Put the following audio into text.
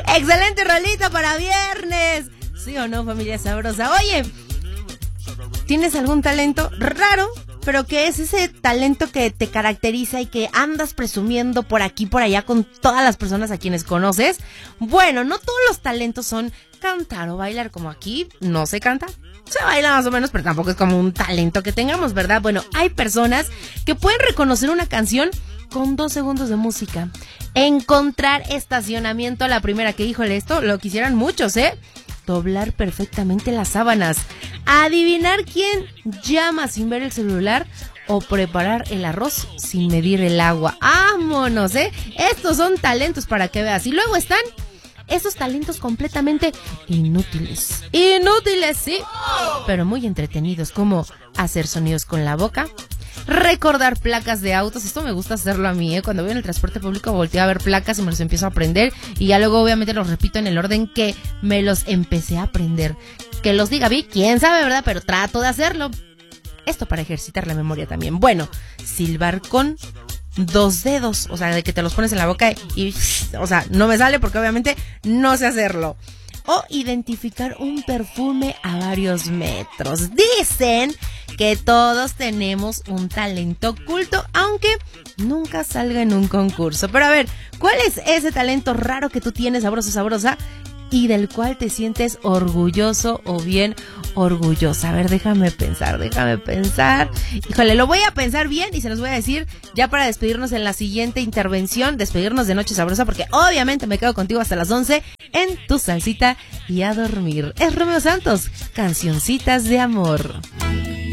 Excelente rolita para viernes. ¿Sí o no, familia sabrosa? Oye, ¿tienes algún talento raro? Pero que es ese talento que te caracteriza y que andas presumiendo por aquí, por allá con todas las personas a quienes conoces. Bueno, no todos los talentos son cantar o bailar, como aquí no se canta. Se baila más o menos, pero tampoco es como un talento que tengamos, ¿verdad? Bueno, hay personas que pueden reconocer una canción con 2 segundos de música. Encontrar estacionamiento a la primera, que híjole, esto lo quisieran muchos, ¿eh? Doblar perfectamente las sábanas, adivinar quién llama sin ver el celular o preparar el arroz sin medir el agua. ¡Vámonos, eh! Estos son talentos para que veas. Y luego están esos talentos completamente inútiles. Inútiles, sí, pero muy entretenidos, como hacer sonidos con la boca, recordar placas de autos. Esto me gusta hacerlo a mí, cuando voy en el transporte público volteo a ver placas y me los empiezo a aprender y ya luego obviamente los repito en el orden que me los empecé a aprender. Que los diga bien, quién sabe, ¿verdad? Pero trato de hacerlo. Esto para ejercitar la memoria también. Bueno, silbar con 2 dedos, o sea, de que te los pones en la boca y, o sea, no me sale porque obviamente no sé hacerlo. O identificar un perfume a varios metros. Dicen que todos tenemos un talento oculto, aunque nunca salga en un concurso. Pero a ver, ¿cuál es ese talento raro que tú tienes, sabroso, sabrosa, y del cual te sientes orgulloso o bien orgullosa? A ver, déjame pensar. Híjole, lo voy a pensar bien y se los voy a decir ya para despedirnos en la siguiente intervención, despedirnos de Noche Sabrosa, porque obviamente me quedo contigo hasta las 11 en tu salsita y a dormir. Es Romeo Santos, Cancioncitas de Amor.